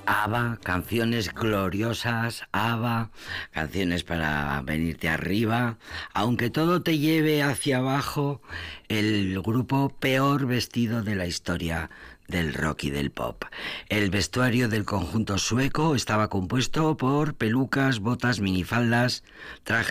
ABBA, canciones gloriosas, ABBA, canciones para venirte arriba, aunque todo te lleve hacia abajo, el grupo peor vestido de la historia del rock y del pop. El vestuario del conjunto sueco estaba compuesto por pelucas, botas, minifaldas, trajes